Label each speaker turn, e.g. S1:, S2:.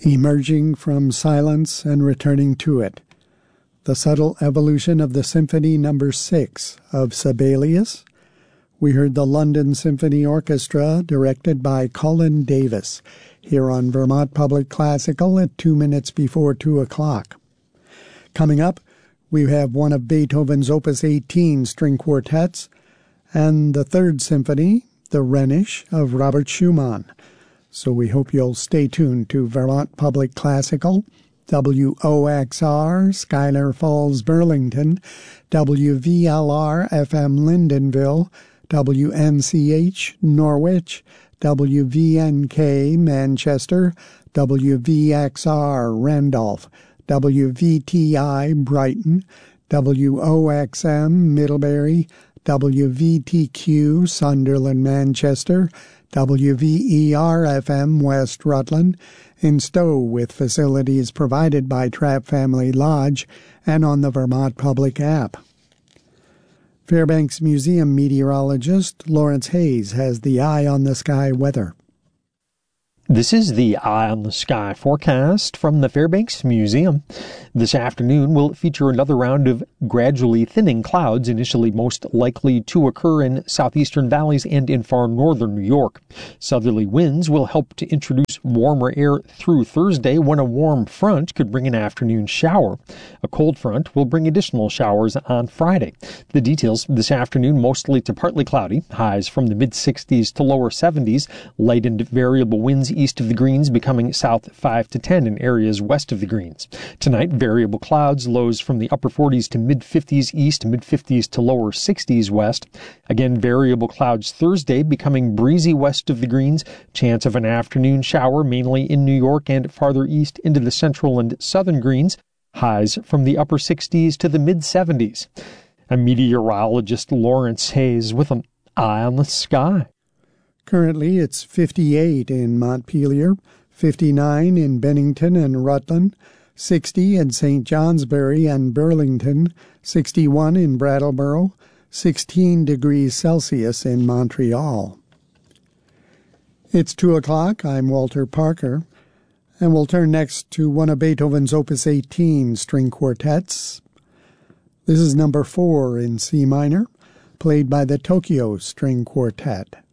S1: Emerging from silence and returning to it. The subtle evolution of the Symphony No. 6 of Sibelius. We heard the London Symphony Orchestra, directed by Colin Davis, here on Vermont Public Classical at 2 minutes before 2 o'clock. Coming up, we have one of Beethoven's Opus 18 string quartets and the Third Symphony, the Rhenish of Robert Schumann. So we hope you'll stay tuned to Vermont Public Classical, WOXR, Schuyler Falls, Burlington, WVLR, FM Lyndonville, WNCH, Norwich, WVNK, Manchester, WVXR, Randolph, WVTI, Brighton, WOXM, Middlebury, WVTQ, Sunderland, Manchester, WVER-FM, West Rutland, in Stowe, with facilities provided by Trapp Family Lodge and on the Vermont Public app. Fairbanks Museum meteorologist Lawrence Hayes has the Eye on the Sky weather.
S2: This is the Eye on the Sky forecast from the Fairbanks Museum. This afternoon will feature another round of gradually thinning clouds, initially most likely to occur in southeastern valleys and in far northern New York. Southerly winds will help to introduce warmer air through Thursday, when a warm front could bring an afternoon shower. A cold front will bring additional showers on Friday. The details this afternoon: mostly to partly cloudy, highs from the mid-60s to lower 70s, light and variable winds east of the Greens, becoming south 5 to 10 in areas west of the Greens. Tonight, variable clouds, lows from the upper 40s to mid-50s east, mid-50s to lower 60s west. Again, variable clouds Thursday, becoming breezy west of the Greens. Chance of an afternoon shower, mainly in New York and farther east into the central and southern Greens. Highs from the upper 60s to the mid-70s. I'm meteorologist Lawrence Hayes with an Eye on the Sky.
S1: Currently, it's 58 in Montpelier, 59 in Bennington and Rutland, 60 in St. Johnsbury and Burlington, 61 in Brattleboro, 16 degrees Celsius in Montreal. It's 2 o'clock. I'm Walter Parker, and we'll turn next to one of Beethoven's Opus 18 string quartets. This is number 4 in C minor, played by the Tokyo String Quartet.